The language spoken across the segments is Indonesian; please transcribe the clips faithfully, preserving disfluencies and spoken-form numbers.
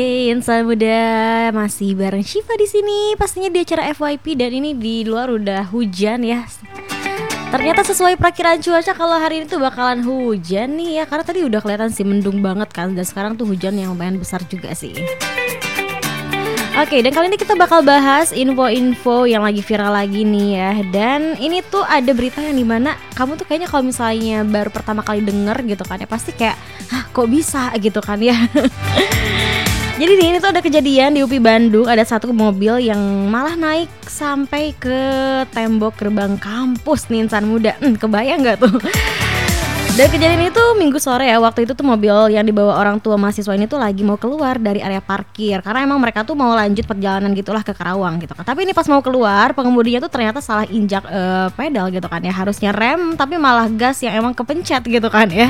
Hey, insan muda, masih bareng Shiva di sini. Pastinya di acara F Y P dan ini di luar udah hujan ya. Ternyata sesuai perkiraan cuaca kalau hari ini tuh bakalan hujan nih ya, karena tadi udah kelihatan sih mendung banget kan, dan sekarang tuh hujan yang lumayan besar juga sih. Oke, dan kali ini kita bakal bahas info-info yang lagi viral lagi nih ya. Dan ini tuh ada berita yang dimana kamu tuh kayaknya kalau misalnya baru pertama kali denger gitu kan ya, pasti kayak, hah kok bisa gitu kan ya. Jadi nih, ini tuh ada kejadian di U P I Bandung, ada satu mobil yang malah naik sampai ke tembok gerbang kampus nih insan muda. Hmm, kebayang nggak tuh? Dan kejadian itu minggu sore ya, waktu itu tuh mobil yang dibawa orang tua mahasiswa ini tuh lagi mau keluar dari area parkir, karena emang mereka tuh mau lanjut perjalanan gitulah ke Karawang gitu kan. Tapi ini pas mau keluar, pengemudinya tuh ternyata salah injak uh, pedal gitu kan ya, harusnya rem tapi malah gas yang emang kepencet gitu kan ya.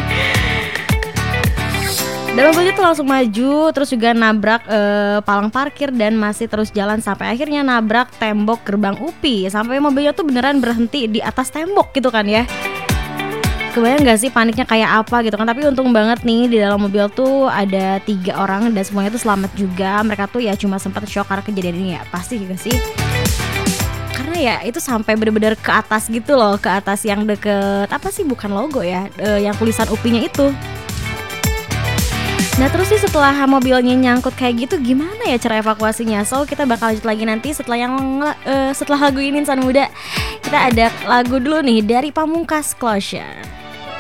Dan mobilnya tuh langsung maju, terus juga nabrak uh, palang parkir dan masih terus jalan sampai akhirnya nabrak tembok gerbang U P I. Sampai mobilnya tuh beneran berhenti di atas tembok gitu kan ya. Kebayang gak sih paniknya kayak apa gitu kan. Tapi untung banget nih di dalam mobil tuh ada tiga orang dan semuanya tuh selamat juga. Mereka tuh ya cuma sempat shock karena kejadian ini ya. Pasti juga sih, karena ya itu sampai bener-bener ke atas gitu loh, ke atas yang deket apa sih, bukan logo ya, e, yang tulisan U P I-nya itu. Nah terus sih setelah mobilnya nyangkut kayak gitu, gimana ya cara evakuasinya? So kita bakal lanjut lagi nanti setelah yang uh, setelah lagu ini insan muda. Kita ada lagu dulu nih dari Pamungkas, Closure.